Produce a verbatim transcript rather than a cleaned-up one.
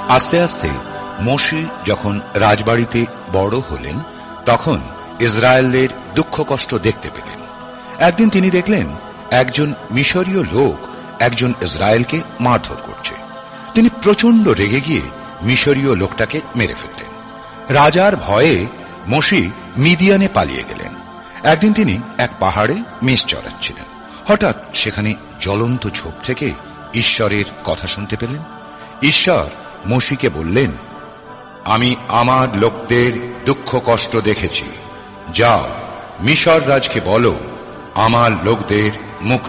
আস্তে আস্তে মোশে যখন রাজবাড়িতে বড় হলেন তখন ইসরায়েলের দুঃখ কষ্ট দেখতে পেলেন। একদিন তিনি দেখলেন একজন মিশরীয় লোক একজন ইসরায়েলকে মারধর করছে। তিনি প্রচন্ড রেগে গিয়ে মিশরীয় লোকটাকে মেরে ফেললেন। রাজার ভয়ে মোশে মিদিয়ানে পালিয়ে গেলেন। একদিন তিনি এক পাহাড়ে মেষ চড়াচ্ছিলেন। হঠাৎ সেখানে জ্বলন্ত ঝোপ থেকে ঈশ্বরের কথা শুনতে পেলেন। ঈশ্বর মোশেকে বললেন, আমি আমার লোকদের দুঃখ কষ্ট দেখেছি। যাও, মিশর রাজকে বলো আমার লোকদের মুক্ত